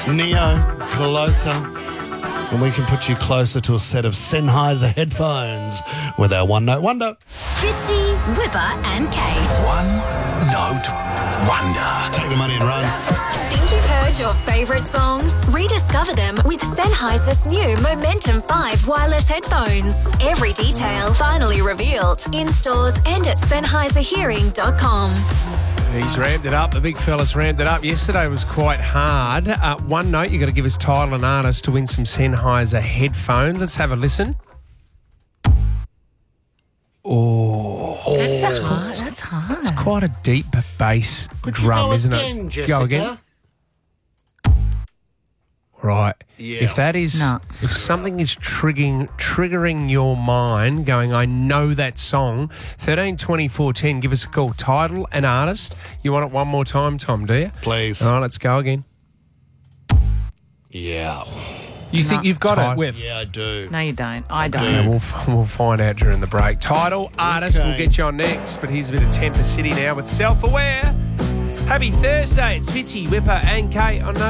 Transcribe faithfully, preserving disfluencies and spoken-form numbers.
Neo, Closer. And we can put you closer to a set of Sennheiser headphones with our One Note Wonder. Fitzy, Whipper and Kate. One Note Wonder. Take the money and run. Think you've heard your favourite songs? Rediscover them with Sennheiser's new Momentum five wireless headphones. Every detail finally revealed in stores and at Sennheiser Hearing dot com. He's ramped it up. The big fella's ramped it up. Yesterday was quite hard. Uh, one note, you've got to give us title and artist to win some Sennheiser headphones. Let's have a listen. Oh. That's hard. That's hard. It's quite a deep bass Could you drum, go isn't again, it? Jessica? Go again. Right. Yeah. If that is, No. if something is triggering triggering your mind, going, I know that song, thirteen twenty four ten, give us a call. Title and artist. You want it one more time, Tom, do you? Please. All right, let's go again. Yeah. You think you've got Ti- it, Whip? Yeah, I do. No, you don't. I don't. Okay, we'll, f- we'll find out during the break. Title, artist, Okay. we'll get you on next. But here's a bit of Temper City now with Self-Aware. Happy Thursday. It's Fitzy, Whipper and Kate on No